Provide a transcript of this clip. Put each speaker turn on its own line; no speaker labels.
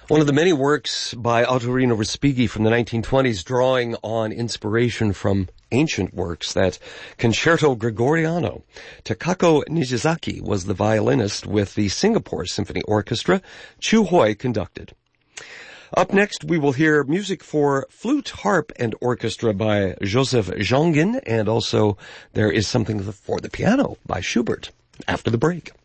One of the many works by Ottorino Respighi from the 1920s, drawing on inspiration from ancient works, that Concerto Gregoriano. Takako Nijizaki was the violinist with the Singapore Symphony Orchestra. Chu Hui conducted. Up next, we will hear music for flute, harp, and orchestra by Joseph Jongin, and also there is something for the piano by Schubert after the break.